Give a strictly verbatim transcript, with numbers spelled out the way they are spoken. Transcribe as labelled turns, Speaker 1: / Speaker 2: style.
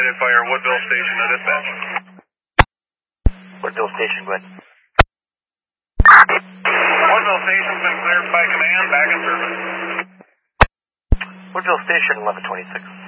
Speaker 1: United Fire, Woodville Station to dispatch.
Speaker 2: Woodville Station, go ahead.
Speaker 1: Woodville Station's been cleared by command, back in service.
Speaker 2: Woodville Station, eleven twenty-six.